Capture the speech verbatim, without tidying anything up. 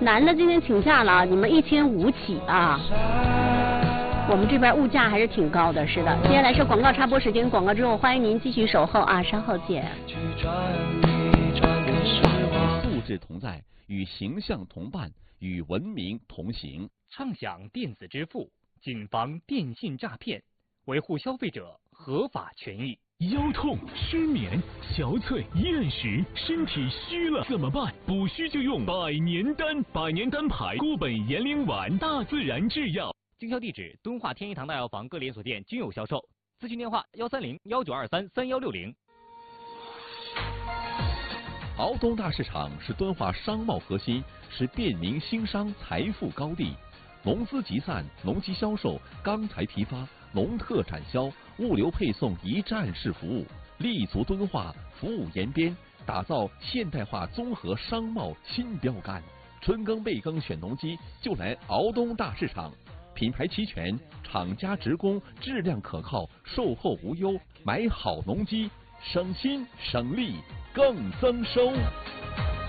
男的今天请假了，你们一千五起啊。我们这边物价还是挺高的，是的。接下来是广告插播时间，广告之后欢迎您继续守候啊，稍后见。 素质同在，与形象同伴，与文明同行。 畅享电子支付，谨防电信诈骗，维护消费者合法权益。 腰痛、失眠、憔悴、厌食，身体虚了怎么办？补虚就用百年丹，百年丹牌固本延龄丸，大自然制药。 经销地址：敦化天一堂大药房各连锁店均有销售。咨询电话：幺三零幺九二三三幺六零。 敖东大市场是敦化商贸核心，是便民兴商财富高地。农资集散、农机销售、钢材批发、农特产销、物流配送一站式服务，立足敦化，服务延边，打造现代化综合商贸新标杆。春耕备耕选农机，就来敖东大市场。品牌齐全，厂家直供，质量可靠，售后无忧。买好农机，省心省力更增收。